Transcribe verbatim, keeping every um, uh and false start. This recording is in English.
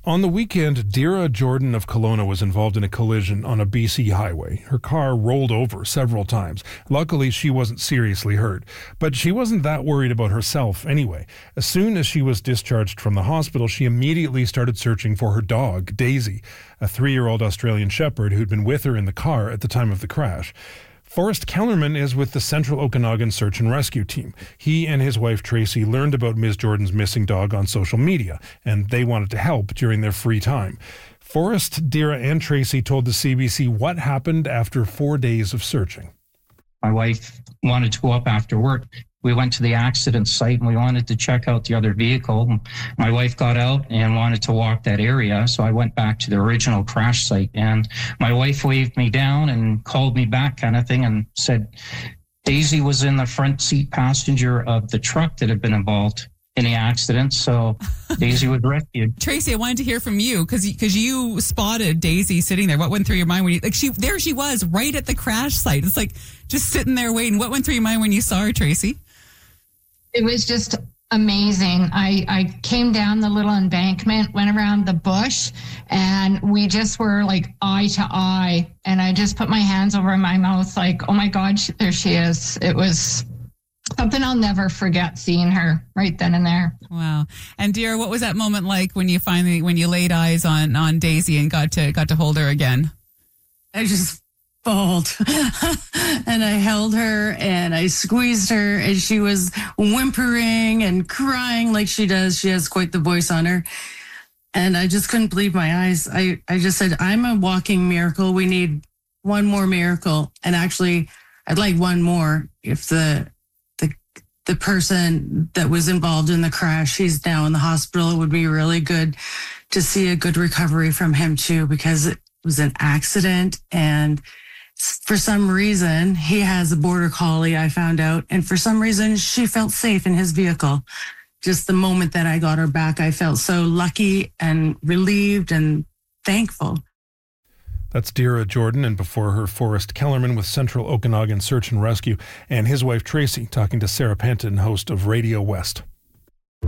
On the weekend, Dira Jordan of Kelowna was involved in a collision on a B C highway. Her car rolled over several times. Luckily, she wasn't seriously hurt. But she wasn't that worried about herself anyway. As soon as she was discharged from the hospital, she immediately started searching for her dog, Daisy, a three-year-old Australian Shepherd who'd been with her in the car at the time of the crash. Forrest Kellerman is with the Central Okanagan Search and Rescue Team. He and his wife Tracy learned about Miz Jordan's missing dog on social media, and they wanted to help during their free time. Forrest, Dira, and Tracy told the C B C what happened after four days of searching. My wife wanted to go up after work. We went to the accident site and we wanted to check out the other vehicle. My wife got out and wanted to walk that area, so I went back to the original crash site. And my wife waved me down and called me back kind of thing and said Daisy was in the front seat passenger of the truck that had been involved in the accident, so Daisy was rescued. Tracy, I wanted to hear from you because because you spotted Daisy sitting there. What went through your mind when you, like she, there she was right at the crash site. It's like just sitting there waiting. What went through your mind when you saw her, Tracy? It was just amazing. I, I came down the little embankment, went around the bush, and we just were like eye to eye. And I just put my hands over my mouth like, oh my God, there she is. It was something I'll never forget, seeing her right then and there. Wow. And Dira, what was that moment like when you finally, when you laid eyes on, on Daisy and got to, got to hold her again? I just bawled and I held her and I squeezed her and she was whimpering and crying like she does. She has quite the voice on her. And I just couldn't believe my eyes. I, I just said, I'm a walking miracle. We need one more miracle. And actually, I'd like one more if the the the person that was involved in the crash, he's now in the hospital. It would be really good to see a good recovery from him too, because it was an accident and for some reason, he has a border collie, I found out. And for some reason, she felt safe in his vehicle. Just the moment that I got her back, I felt so lucky and relieved and thankful. That's Dira Jordan, and before her, Forrest Kellerman with Central Okanagan Search and Rescue, and his wife Tracy talking to Sarah Penton, host of Radio West.